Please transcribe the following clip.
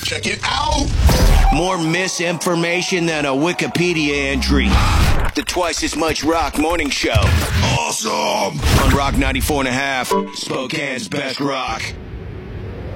Check it out. More misinformation than a Wikipedia entry. The Twice as Much Rock Morning Show. Awesome. On Rock 94.5, Spokane's best rock.